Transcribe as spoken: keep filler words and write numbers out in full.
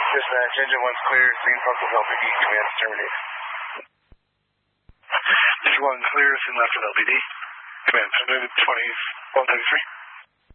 Dispatch, engine one's clear, green park with L P D, command terminate. Engine one clear, soon left with L P D. Command terminated, twenty-one thirty-three.